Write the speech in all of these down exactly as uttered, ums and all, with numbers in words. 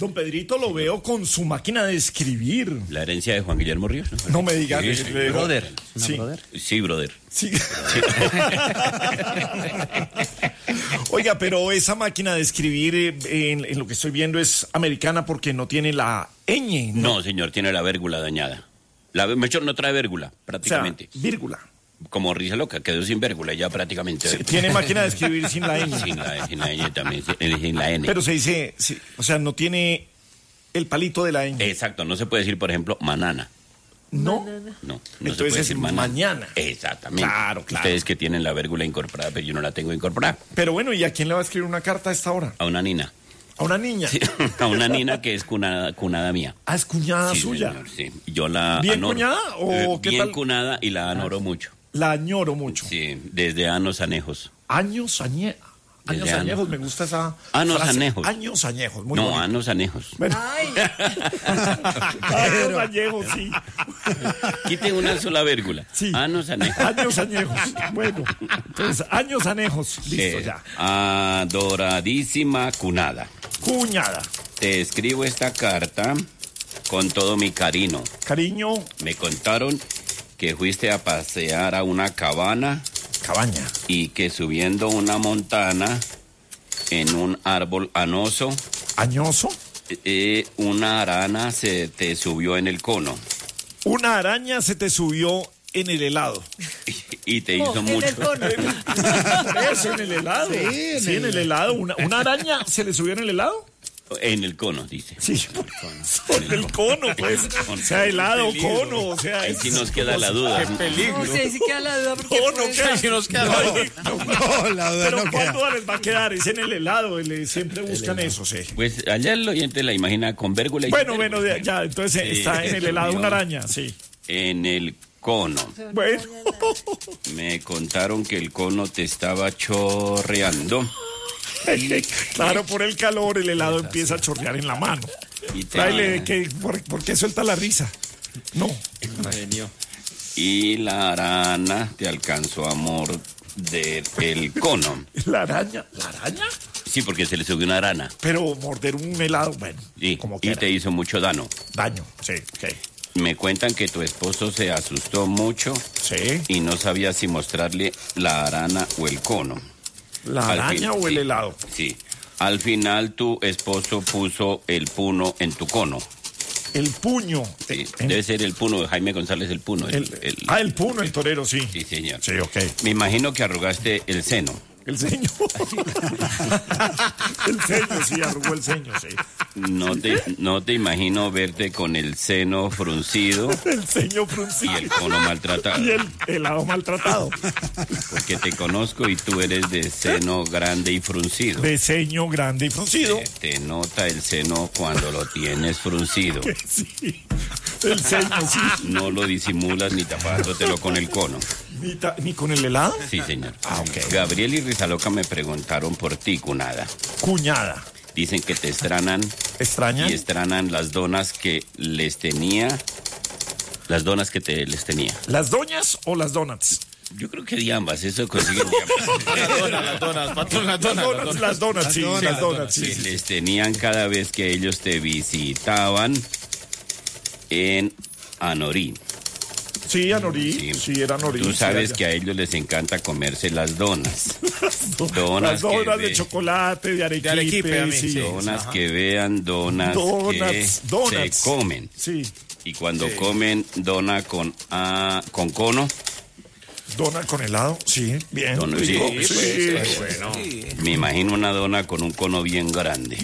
don Pedrito lo veo con su máquina de escribir. La herencia de Juan Guillermo Ríos. No, no me digas. Sí, eh, sí. eh, Brother. Sí. brother. Sí, brother. Sí. Oiga, pero esa máquina de escribir, eh, en, en lo que estoy viendo, es americana porque no tiene la ñ. No, no señor, tiene la vérgula dañada. La mejor no trae vérgula, prácticamente. O sea, vírgula. Como Risa Loca, quedó sin vérgula ya prácticamente. Sí, tiene máquina de escribir sin la ñ. Sin la, sin la ñ también, sin, sin la N. Pero se dice, sí, o sea, no tiene el palito de la ñ. Exacto, no se puede decir, por ejemplo, manana. No. No, no Entonces se puede es decir manana. mañana. Exactamente. Claro, claro. Ustedes que tienen la vérgula incorporada, pero yo no la tengo incorporada. Pero bueno, ¿y a quién le va a escribir una carta a esta hora? A una nina. A una niña. Sí, a una nina que es cunada, cunada mía. Ah, es cuñada Sí, suya. señor, sí. Yo la ¿Bien anoro. cuñada o Eh, qué bien tal? cunada y la anoro mucho. La añoro mucho. Sí, desde años anejos. Años añe... Años Desde añejos, años. me gusta esa Años frase. anejos. Años añejos, muy no, bonito. años anejos. Bueno. Ay, Años añejos, sí. Quite una sola vérgula. Sí. Años anejos. Años añejos. Bueno, entonces, años anejos. Listo, Eh, ya. Adoradísima cunada. Cuñada. Te escribo esta carta con todo mi cariño. Cariño, Me contaron que fuiste a pasear a una cabana cabaña. y que subiendo una montana en un árbol anoso, Añoso. eh, una arana se te subió en el cono Una araña se te subió en el helado. y te hizo en mucho. el cono. Eso, en el helado. Sí, en, el... helado. Una, ¿Una araña se le subió en el helado? En el cono, dice. Sí, en el cono, pues. O sea, helado, cono, o sea. Ahí es- sí nos queda la duda. Qué peligro. No sé si queda la duda porque No, no puede- queda. Sí nos queda. No, No, no, la duda Pero no ¿cuándo queda. les va a quedar? Es en el helado. el- siempre buscan eso, sí. Pues allá el oyente la imagina con vérgula y Bueno, sin bueno, vérgula. de- ya, entonces Sí, está en el helado subió una araña, sí. En el cono. Bueno, Me contaron que el cono te estaba chorreando. claro, por el calor el helado empieza a chorrear en la mano. Y, te- Tráele, que, ¿por, por qué suelta la risa? No, y la arana te alcanzó a morder el cono. la araña. ¿La araña? Sí, porque se le subió una arana. Pero morder un helado, bueno, Sí, como y quiera. te hizo mucho daño. Daño, sí, ok. Me cuentan que tu esposo se asustó mucho Sí. y no sabía si mostrarle la arana o el cono. ¿La Al araña fin- o el sí, helado? Sí. Al final tu esposo puso el puno en tu cono. El puño. Sí, Eh, debe ser el puno de Jaime González el puno. el- el- el- ah, el puno, el torero, sí. Sí, señor. Sí, ok. Me imagino que arrugaste el seno. El ceño. el ceño, sí, arrugó el ceño, sí. No te, no te imagino verte con el seno fruncido El ceño y fruncido. el cono maltratado. Y el helado maltratado. Porque te conozco y tú eres de seno grande y fruncido. De ceño grande y fruncido. Te nota el seno cuando lo tienes fruncido. Sí. El ceño, sí. No lo disimulas ni tapándotelo con el cono. Ni, ta- ni con el helado. Sí, señor. Ah, ok. Gabriel y Rizaloca me preguntaron por ti, cunada. Cuñada. Dicen que te estranan ¿Extraña? y estranan las donas que les tenía. Las donas que te les tenía. ¿Las doñas o las donuts? Yo creo que de ambas, eso consiguen de ambas. Las donas, las donas, patrón, las Las donas. donuts, las donuts, sí, donas, las las donuts, sí. Que sí. les tenían cada vez que ellos te visitaban en Anorí. Sí, Anorí, Sí. sí, era Anorí. Tú sí, sabes allá. que a ellos les encanta comerse las donas. Las Donas que donas de ve- chocolate, de arequipe, De arequipe, a mí, sí. sí. Donas que vean, donas, Donuts, que donuts. se comen. Sí, Y cuando comen dona con, ah, con cono, dona con helado, sí, bien. Dona, sí, rico, pues, sí. pues, bueno. me imagino una dona con un cono bien grande.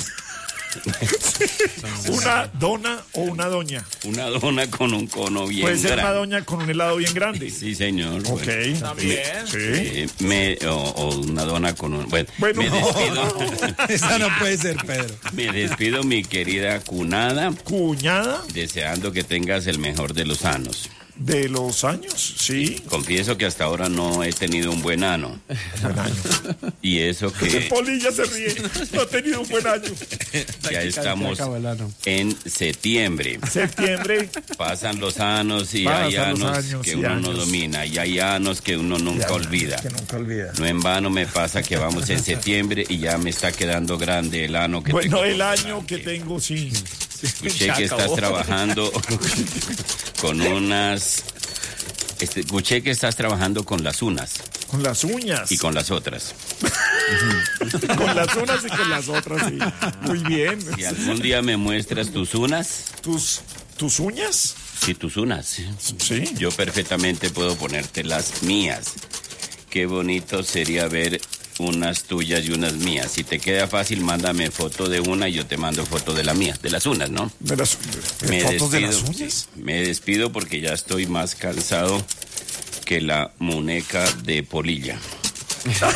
Una dona o una doña. Una dona con un cono bien Puede ser una grande. doña con un helado bien grande. Sí, señor. Ok. Bueno, También. Sí. eh, me, o, o una dona con un... Bueno, Bueno. me despido. Esa no puede ser, Pedro. Me despido, mi querida cunada, Cuñada, deseando que tengas el mejor de los años. De los años, sí. Confieso que hasta ahora no he tenido un buen ano. Buen año. Y eso que Polilla se ríe. No ha tenido un buen año. ya estamos en septiembre. Septiembre. Pasan los años y Pasan hay los años años que y uno años. no domina. Y hay años que uno nunca Ya, olvida. Que nunca olvida. No en vano me pasa que vamos en septiembre y ya me está quedando grande el ano que Bueno, tengo el por año delante. que tengo, sí. Escuché Ya que estás acabó. trabajando con unas... Este, escuché que estás trabajando con las unas Con las uñas. y con las otras. Con las unas y con las otras, sí. Muy bien. Si algún día me muestras tus unas, ¿Tus, tus uñas? sí, tus unas, Sí. yo perfectamente puedo ponerte las mías. Qué bonito sería ver unas tuyas y unas mías. Si te queda fácil, mándame foto de una y yo te mando foto de la mía, de las unas, ¿no? ¿De las de Me fotos de despido, las uñas? sí, me despido porque ya estoy más cansado que la muñeca de Polilla.